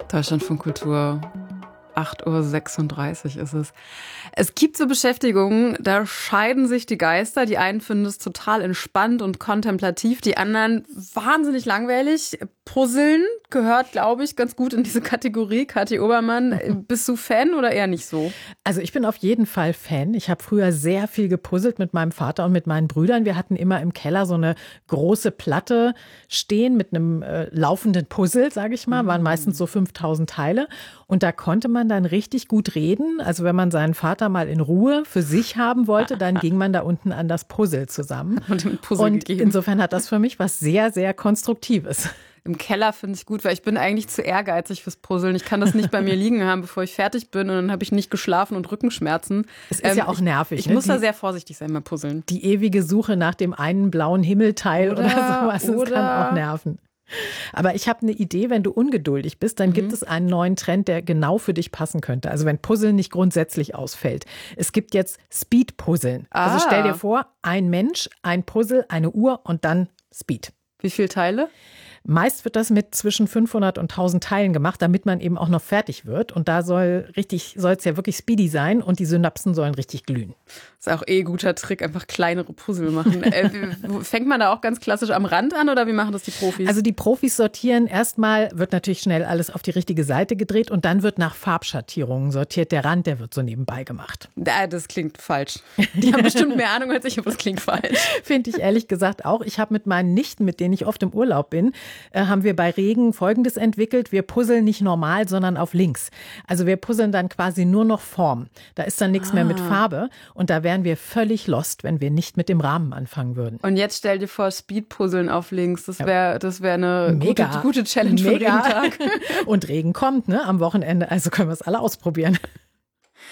Deutschlandfunk Kultur. 8:36 Uhr ist es. Es gibt so Beschäftigungen, da scheiden sich die Geister. Die einen finden es total entspannt und kontemplativ, die anderen wahnsinnig langweilig. Puzzeln gehört, glaube ich, ganz gut in diese Kategorie. Kathi Obermann, bist du Fan oder eher nicht so? Also ich bin auf jeden Fall Fan. Ich habe früher sehr viel gepuzzelt mit meinem Vater und mit meinen Brüdern. Wir hatten immer im Keller so eine große Platte stehen mit einem laufenden Puzzle, sage ich mal. Waren meistens so 5000 Teile. Und da konnte man dann richtig gut reden. Also wenn man seinen Vater mal in Ruhe für sich haben wollte, dann ging man da unten an das Puzzle zusammen. Und insofern hat das für mich was sehr, sehr Konstruktives. Im Keller finde ich gut, weil ich bin eigentlich zu ehrgeizig fürs Puzzeln. Ich kann das nicht bei mir liegen haben, bevor ich fertig bin, und dann habe ich nicht geschlafen und Rückenschmerzen. Es ist ja auch nervig. Ich muss da sehr vorsichtig sein beim Puzzeln. Die ewige Suche nach dem einen blauen Himmelteil oder sowas, das kann auch nerven. Aber ich habe eine Idee, wenn du ungeduldig bist, dann gibt es einen neuen Trend, der genau für dich passen könnte. Also wenn Puzzeln nicht grundsätzlich ausfällt. Es gibt jetzt Speed-Puzzeln. Also stell dir vor, ein Mensch, ein Puzzle, eine Uhr und dann Speed. Wie viele Teile? Meist wird das mit zwischen 500 und 1000 Teilen gemacht, damit man eben auch noch fertig wird. Und da soll es ja wirklich speedy sein und die Synapsen sollen richtig glühen. Das ist auch ein guter Trick, einfach kleinere Puzzle machen. Fängt man da auch ganz klassisch am Rand an oder wie machen das die Profis? Also die Profis sortieren, erstmal wird natürlich schnell alles auf die richtige Seite gedreht und dann wird nach Farbschattierungen sortiert. Der Rand, der wird so nebenbei gemacht. Das klingt falsch. Die haben bestimmt mehr Ahnung als ich, aber das klingt falsch. Finde ich ehrlich gesagt auch. Ich habe mit meinen Nichten, mit denen ich oft im Urlaub bin, haben wir bei Regen Folgendes entwickelt. Wir puzzeln nicht normal, sondern auf links. Also wir puzzeln dann quasi nur noch Form. Da ist dann nichts mehr mit Farbe und da wären wir völlig lost, wenn wir nicht mit dem Rahmen anfangen würden. Und jetzt stell dir vor, Speed-Puzzeln auf links. Das wär eine gute Challenge für jeden Tag. Und Regen kommt, ne, am Wochenende. Also können wir es alle ausprobieren.